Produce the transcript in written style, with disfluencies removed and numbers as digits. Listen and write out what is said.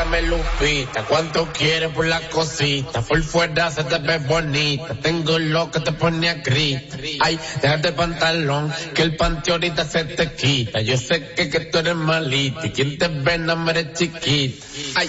Mírame Lupita, ¿cuánto quieres por la cosita? Por fuera se te ve bonita, tengo lo que te pone a gritar. Ay, déjate el pantalón, que el panty ahorita se te quita. Yo sé que tú eres malita y quien te ve no me eres chiquita. Ay,